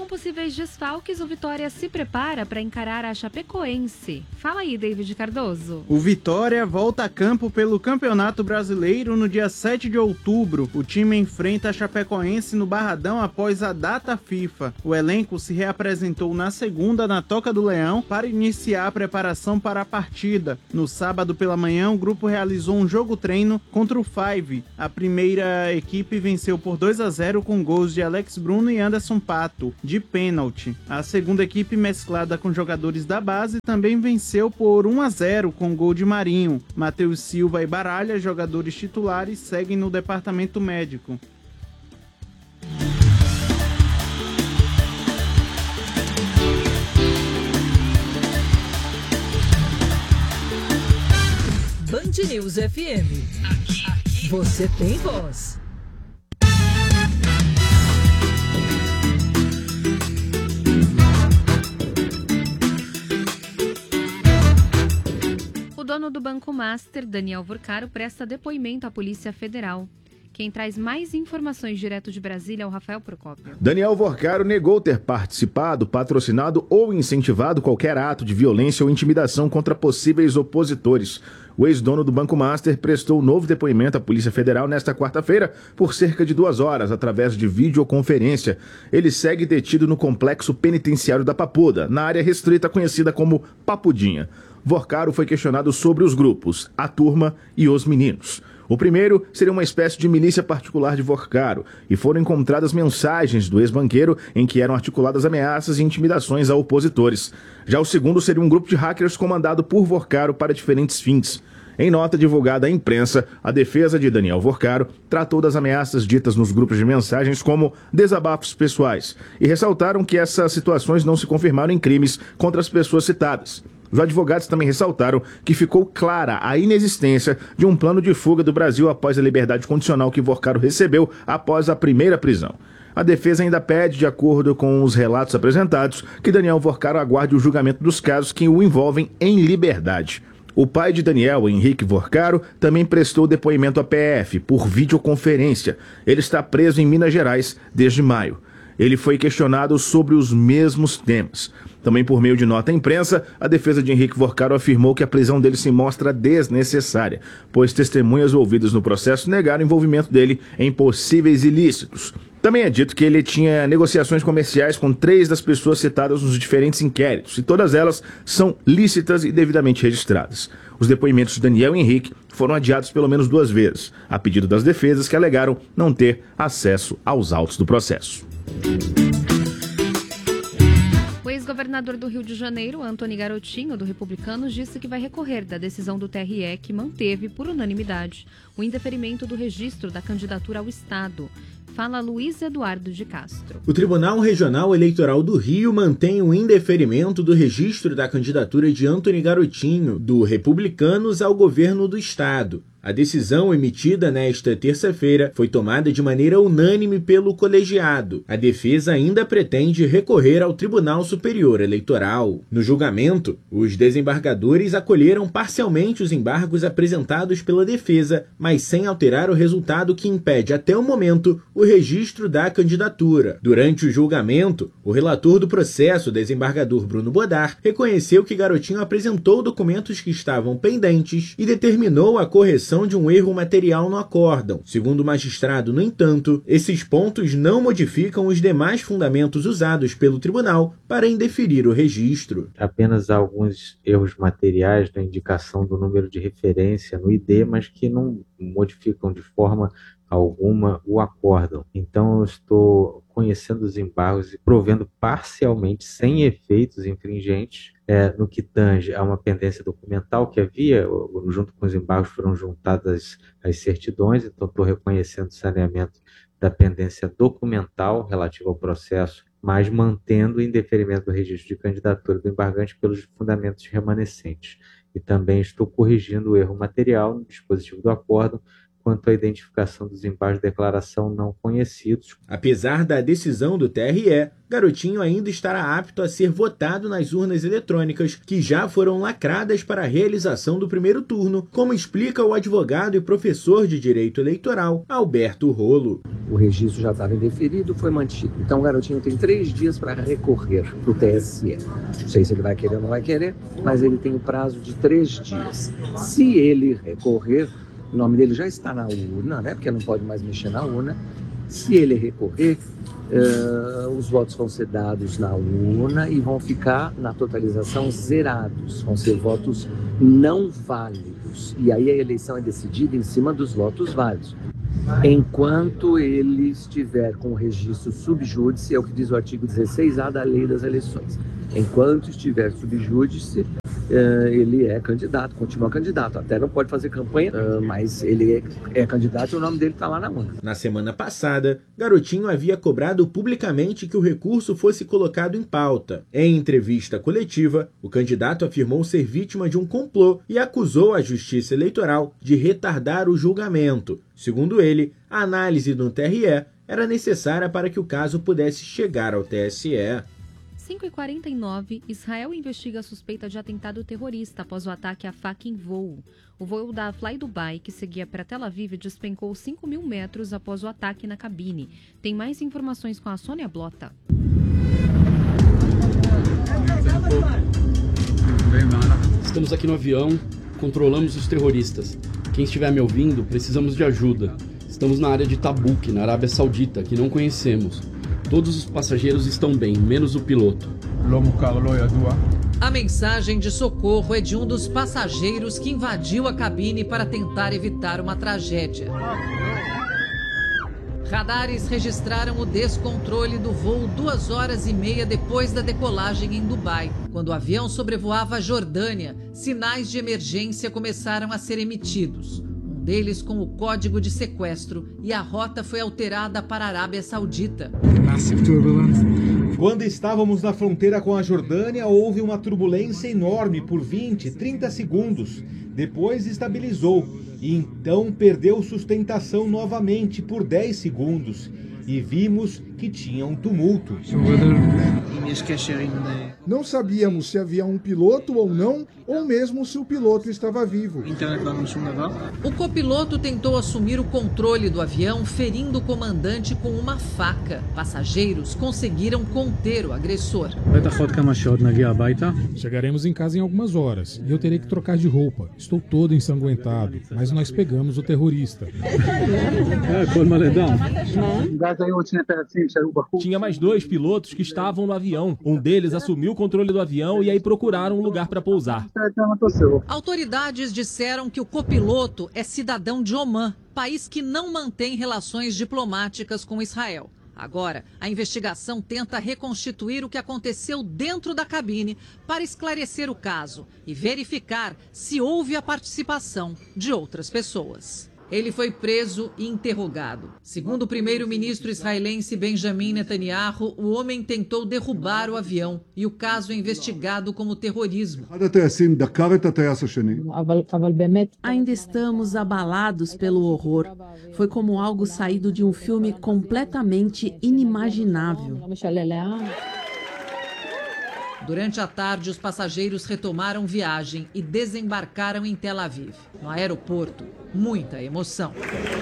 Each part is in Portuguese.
possíveis desfalques, o Vitória se prepara para encarar a Chapecoense. Fala aí, David Cardoso. O Vitória volta a campo pelo Campeonato Brasileiro no dia 7 de outubro. O time enfrenta a Chapecoense no Barradão após a data FIFA. O elenco se reapresentou na segunda na Toca do Leão para iniciar a preparação para a partida. No sábado pela manhã, o grupo realizou um jogo-treino contra o Five. A primeira equipe venceu por 2-0 com gols de Alex Bruno e Anderson Pato, de pênalti. A segunda equipe, mesclada com jogadores da base, também venceu por 1-0 com gol de Marinho. Matheus Silva e Baralha, jogadores titulares, seguem no departamento médico. Band News FM. Aqui você tem voz. O dono do Banco Master, Daniel Vorcaro, presta depoimento à Polícia Federal. Quem traz mais informações direto de Brasília é o Rafael Procópio. Daniel Vorcaro negou ter participado, patrocinado ou incentivado qualquer ato de violência ou intimidação contra possíveis opositores. O ex-dono do Banco Master prestou novo depoimento à Polícia Federal nesta quarta-feira por cerca de 2 horas, através de videoconferência. Ele segue detido no complexo penitenciário da Papuda, na área restrita conhecida como Papudinha. Vorcaro foi questionado sobre os grupos, a turma e os meninos. O primeiro seria uma espécie de milícia particular de Vorcaro, e foram encontradas mensagens do ex-banqueiro em que eram articuladas ameaças e intimidações a opositores. Já o segundo seria um grupo de hackers comandado por Vorcaro para diferentes fins. Em nota divulgada à imprensa, a defesa de Daniel Vorcaro tratou das ameaças ditas nos grupos de mensagens como desabafos pessoais e ressaltaram que essas situações não se confirmaram em crimes contra as pessoas citadas. Os advogados também ressaltaram que ficou clara a inexistência de um plano de fuga do Brasil após a liberdade condicional que Vorcaro recebeu após a primeira prisão. A defesa ainda pede, de acordo com os relatos apresentados, que Daniel Vorcaro aguarde o julgamento dos casos que o envolvem em liberdade. O pai de Daniel, Henrique Vorcaro, também prestou depoimento à PF por videoconferência. Ele está preso em Minas Gerais desde maio. Ele foi questionado sobre os mesmos temas. Também por meio de nota à imprensa, a defesa de Henrique Vorcaro afirmou que a prisão dele se mostra desnecessária, pois testemunhas ouvidas no processo negaram o envolvimento dele em possíveis ilícitos. Também é dito que ele tinha negociações comerciais com 3 das pessoas citadas nos diferentes inquéritos, e todas elas são lícitas e devidamente registradas. Os depoimentos de Daniel e Henrique foram adiados pelo menos 2 vezes, a pedido das defesas que alegaram não ter acesso aos autos do processo. O ex-governador do Rio de Janeiro, Antony Garotinho, do Republicanos, disse que vai recorrer da decisão do TRE que manteve, por unanimidade, o indeferimento do registro da candidatura ao Estado. Fala Luiz Eduardo de Castro. O Tribunal Regional Eleitoral do Rio mantém o indeferimento do registro da candidatura de Antony Garotinho, do Republicanos, ao governo do Estado. A decisão emitida nesta terça-feira foi tomada de maneira unânime pelo colegiado. A defesa ainda pretende recorrer ao Tribunal Superior Eleitoral. No julgamento, os desembargadores acolheram parcialmente os embargos apresentados pela defesa, mas sem alterar o resultado que impede até o momento o registro da candidatura. Durante o julgamento, o relator do processo, desembargador Bruno Bodar, reconheceu que Garotinho apresentou documentos que estavam pendentes e determinou a correção de um erro material no acórdão. Segundo o magistrado, no entanto, esses pontos não modificam os demais fundamentos usados pelo tribunal para indeferir o registro. Apenas alguns erros materiais na indicação do número de referência no ID, mas que não modificam de forma alguma o acórdão. Então eu estou conhecendo os embargos e provendo parcialmente, sem efeitos infringentes, no que tange a uma pendência documental que havia, junto com os embargos foram juntadas as certidões, então estou reconhecendo o saneamento da pendência documental relativa ao processo, mas mantendo o indeferimento do registro de candidatura do embargante pelos fundamentos remanescentes. E também estou corrigindo o erro material no dispositivo do acórdão, quanto à identificação dos embaixos de declaração não conhecidos. Apesar da decisão do TRE, Garotinho ainda estará apto a ser votado nas urnas eletrônicas que já foram lacradas para a realização do primeiro turno, como explica o advogado e professor de Direito Eleitoral, Alberto Rolo. O registro já estava indeferido, foi mantido. Então o Garotinho tem 3 dias para recorrer para o TSE. Não sei se ele vai querer ou não vai querer, mas ele tem o prazo de 3 dias. Se ele recorrer, o nome dele já está na urna, né? Porque não pode mais mexer na urna. Se ele recorrer, os votos vão ser dados na urna e vão ficar na totalização zerados. Vão ser votos não válidos. E aí a eleição é decidida em cima dos votos válidos. Enquanto ele estiver com o registro subjúdice, é o que diz o artigo 16A da Lei das Eleições. Enquanto estiver subjúdice, ele é candidato, continua candidato. Até não pode fazer campanha, mas ele é candidato e o nome dele está lá na urna. Na semana passada, Garotinho havia cobrado publicamente que o recurso fosse colocado em pauta. Em entrevista coletiva, o candidato afirmou ser vítima de um complô e acusou a Justiça Eleitoral de retardar o julgamento. Segundo ele, a análise do TRE era necessária para que o caso pudesse chegar ao TSE. 5h49, Israel investiga a suspeita de atentado terrorista após o ataque à faca em voo. O voo da Fly Dubai, que seguia para Tel Aviv, despencou 5.000 metros após o ataque na cabine. Tem mais informações com a Sônia Blota. Estamos aqui no avião, controlamos os terroristas. Quem estiver me ouvindo, precisamos de ajuda. Estamos na área de Tabuk, na Arábia Saudita, que não conhecemos. Todos os passageiros estão bem, menos o piloto. A mensagem de socorro é de um dos passageiros que invadiu a cabine para tentar evitar uma tragédia. Radares registraram o descontrole do voo 2 horas e meia depois da decolagem em Dubai. Quando o avião sobrevoava a Jordânia, sinais de emergência começaram a ser emitidos. Um deles com o código de sequestro, e a rota foi alterada para a Arábia Saudita. Quando estávamos na fronteira com a Jordânia, houve uma turbulência enorme por 20, 30 segundos. Depois estabilizou e então perdeu sustentação novamente por 10 segundos. E vimos que tinha um tumulto. Não sabíamos se havia um piloto ou não, ou mesmo se o piloto estava vivo. O copiloto tentou assumir o controle do avião, ferindo o comandante com uma faca. Passageiros conseguiram conter o agressor. Chegaremos em casa em algumas horas e eu terei que trocar de roupa. Estou todo ensanguentado, mas nós pegamos o terrorista. Tinha mais 2 pilotos que estavam no avião. Um deles assumiu o controle do avião e aí procuraram um lugar para pousar. Autoridades disseram que o copiloto é cidadão de Omã, país que não mantém relações diplomáticas com Israel. Agora, a investigação tenta reconstituir o que aconteceu dentro da cabine para esclarecer o caso e verificar se houve a participação de outras pessoas. Ele foi preso e interrogado. Segundo o primeiro-ministro israelense Benjamin Netanyahu, o homem tentou derrubar o avião e o caso é investigado como terrorismo. Ainda estamos abalados pelo horror. Foi como algo saído de um filme completamente inimaginável. Durante a tarde, os passageiros retomaram viagem e desembarcaram em Tel Aviv. No aeroporto, muita emoção.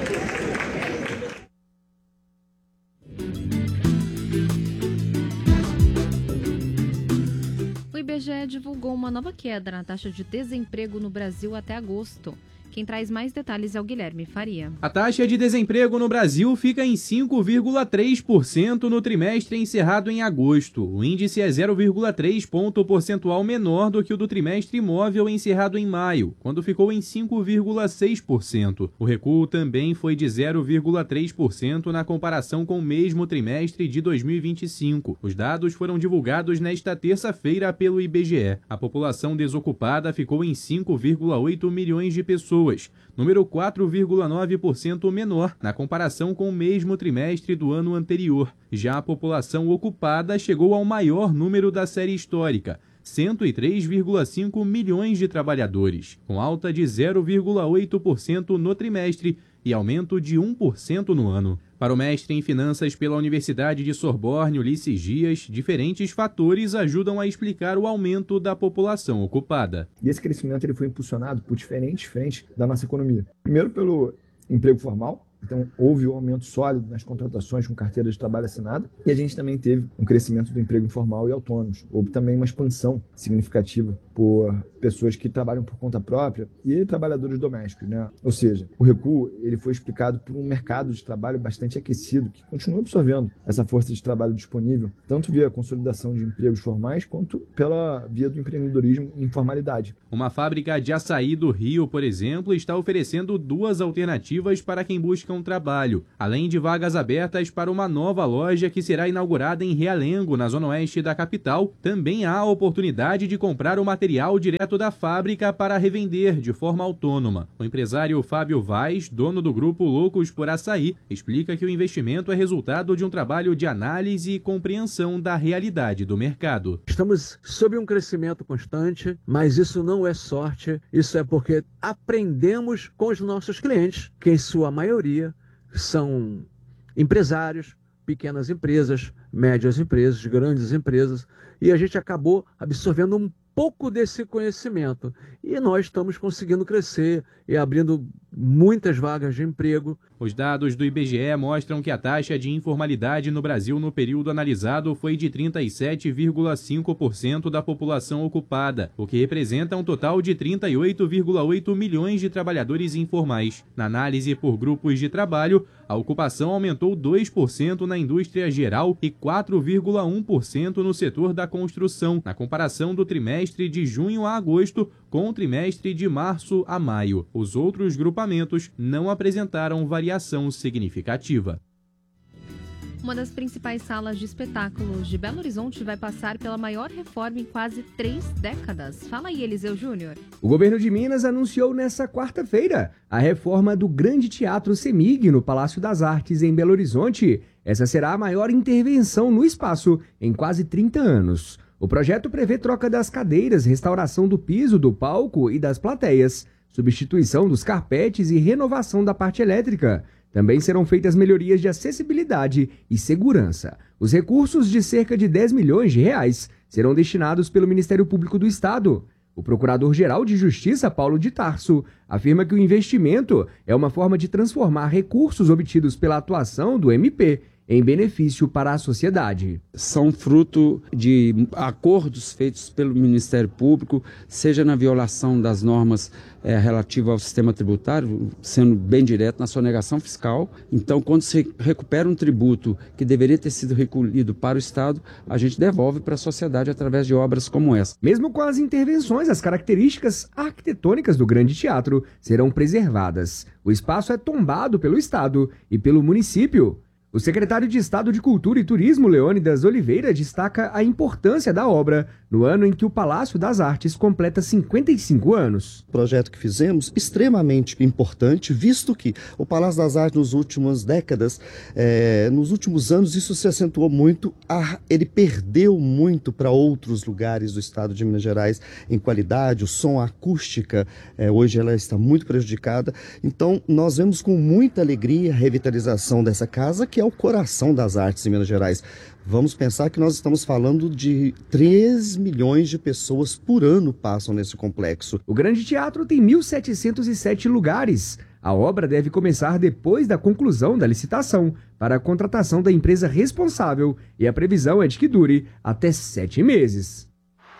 O IBGE divulgou uma nova queda na taxa de desemprego no Brasil até agosto. Quem traz mais detalhes é o Guilherme Faria. A taxa de desemprego no Brasil fica em 5,3% no trimestre encerrado em agosto. O índice é 0,3 ponto percentual menor do que o do trimestre imóvel encerrado em maio, quando ficou em 5,6%. O recuo também foi de 0,3% na comparação com o mesmo trimestre de 2025. Os dados foram divulgados nesta terça-feira pelo IBGE. A população desocupada ficou em 5,8 milhões de pessoas, número 4,9% menor na comparação com o mesmo trimestre do ano anterior. Já a população ocupada chegou ao maior número da série histórica, 103,5 milhões de trabalhadores, com alta de 0,8% no trimestre e aumento de 1% no ano. Para o mestre em Finanças pela Universidade de Sorbonne, Ulisses Dias, diferentes fatores ajudam a explicar o aumento da população ocupada. E esse crescimento ele foi impulsionado por diferentes frentes da nossa economia. Primeiro pelo emprego formal. Então, houve um aumento sólido nas contratações com carteira de trabalho assinada e a gente também teve um crescimento do emprego informal e autônomos. Houve também uma expansão significativa por pessoas que trabalham por conta própria e trabalhadores domésticos, né? Ou seja, o recuo ele foi explicado por um mercado de trabalho bastante aquecido que continua absorvendo essa força de trabalho disponível, tanto via consolidação de empregos formais quanto pela via do empreendedorismo e informalidade. Uma fábrica de açaí do Rio, por exemplo, está oferecendo 2 alternativas para quem busca um trabalho, além de vagas abertas para uma nova loja que será inaugurada em Realengo, na zona oeste da capital. Também há a oportunidade de comprar o material direto da fábrica para revender de forma autônoma. O empresário Fábio Vaz, dono do grupo Loucos por Açaí, explica que o investimento é resultado de um trabalho de análise e compreensão da realidade do mercado. Estamos sob um crescimento constante, mas isso não é sorte, isso é porque aprendemos com os nossos clientes, que em sua maioria são empresários, pequenas empresas, médias empresas, grandes empresas, e a gente acabou absorvendo um pouco desse conhecimento. E nós estamos conseguindo crescer e abrindo muitas vagas de emprego. Os dados do IBGE mostram que a taxa de informalidade no Brasil no período analisado foi de 37,5% da população ocupada, o que representa um total de 38,8 milhões de trabalhadores informais. Na análise por grupos de trabalho, a ocupação aumentou 2% na indústria geral e 4,1% no setor da construção, na comparação do trimestre de junho a agosto com o trimestre de março a maio. Os outros grupamentos não apresentaram variação significativa. Uma das principais salas de espetáculos de Belo Horizonte vai passar pela maior reforma em quase 3 décadas. Fala aí, Eliseu Júnior. O governo de Minas anunciou nesta quarta-feira a reforma do Grande Teatro CEMIG no Palácio das Artes, em Belo Horizonte. Essa será a maior intervenção no espaço em quase 30 anos. O projeto prevê troca das cadeiras, restauração do piso, do palco e das plateias, substituição dos carpetes e renovação da parte elétrica. Também serão feitas melhorias de acessibilidade e segurança. Os recursos de cerca de 10 milhões de reais serão destinados pelo Ministério Público do Estado. O Procurador-Geral de Justiça, Paulo de Tarso, afirma que o investimento é uma forma de transformar recursos obtidos pela atuação do MP em benefício para a sociedade. São fruto de acordos feitos pelo Ministério Público, seja na violação das normas relativas ao sistema tributário, sendo bem direto na sonegação fiscal. Então, quando se recupera um tributo que deveria ter sido recolhido para o Estado, a gente devolve para a sociedade através de obras como essa. Mesmo com as intervenções, as características arquitetônicas do Grande Teatro serão preservadas. O espaço é tombado pelo Estado e pelo município. O secretário de Estado de Cultura e Turismo, Leônidas Oliveira, destaca a importância da obra no ano em que o Palácio das Artes completa 55 anos. O projeto que fizemos, extremamente importante, visto que o Palácio das Artes nas últimas décadas, nos últimos anos, isso se acentuou muito, ele perdeu muito para outros lugares do estado de Minas Gerais em qualidade, o som, a acústica, hoje ela está muito prejudicada. Então, nós vemos com muita alegria a revitalização dessa casa, que é o coração das artes em Minas Gerais. Vamos pensar que nós estamos falando de 3 milhões de pessoas por ano passam nesse complexo. O Grande Teatro tem 1.707 lugares. A obra deve começar depois da conclusão da licitação para a contratação da empresa responsável e a previsão é de que dure até 7 meses.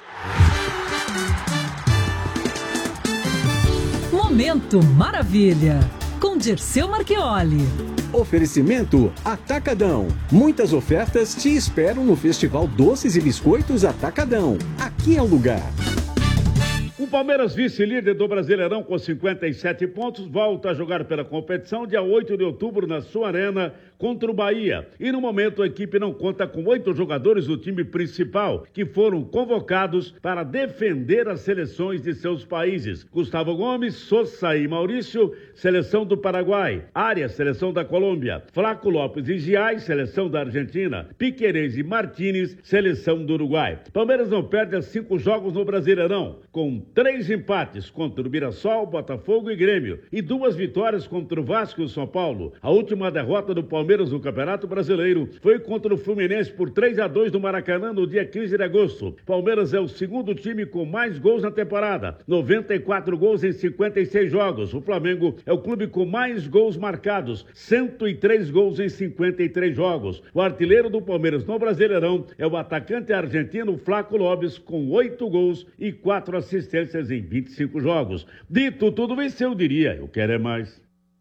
Momento Maravilha, com Dirceu Marchioli. Oferecimento Atacadão. Muitas ofertas te esperam no Festival Doces e Biscoitos Atacadão. Aqui é o lugar. O Palmeiras, vice-líder do Brasileirão com 57 pontos, volta a jogar pela competição dia 8 de outubro na sua arena contra o Bahia. E no momento a equipe não conta com 8 jogadores do time principal, que foram convocados para defender as seleções de seus países. Gustavo Gomes, Sosa e Maurício, seleção do Paraguai. Arias, seleção da Colômbia. Flaco Lopes e Giai, seleção da Argentina. Piquerez e Martínez, seleção do Uruguai. Palmeiras não perde há 5 jogos no Brasileirão, com 3 empates contra o Mirassol, Botafogo e Grêmio, e 2 vitórias contra o Vasco e o São Paulo. A última derrota do Palmeiras no Campeonato Brasileiro foi contra o Fluminense por 3-2 no Maracanã no dia 15 de agosto. Palmeiras é o segundo time com mais gols na temporada, 94 gols em 56 jogos. O Flamengo é o clube com mais gols marcados, 103 gols em 53 jogos. O artilheiro do Palmeiras no Brasileirão é o atacante argentino Flaco Lopes, com 8 gols e 4 assistências em 25 jogos. Dito tudo isso, eu diria, eu quero é mais.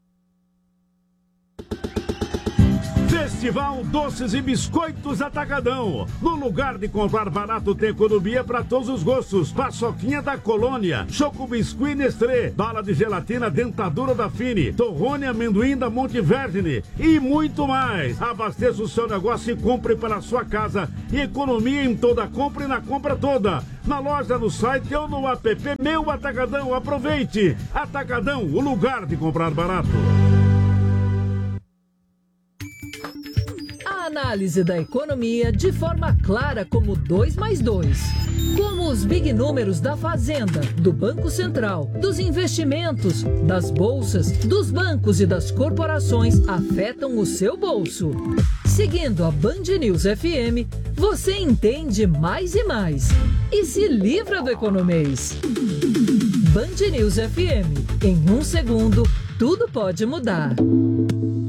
Festival Doces e Biscoitos Atacadão. No lugar de comprar barato, tem economia para todos os gostos. Paçoquinha da Colônia, Choco Biscuit Nestlé, bala de gelatina Dentadura da Fini, torrone amendoim da Monte Vergine e muito mais. Abasteça o seu negócio e compre para a sua casa. E economia em toda compra e na compra toda. Na loja, no site ou no app Meu Atacadão. Aproveite. Atacadão, o lugar de comprar barato. Análise da economia de forma clara como 2 mais 2. Como os big números da Fazenda, do Banco Central, dos investimentos, das bolsas, dos bancos e das corporações afetam o seu bolso. Seguindo a Band News FM, você entende mais e mais. E se livra do economês. Band News FM. Em 1 segundo, tudo pode mudar.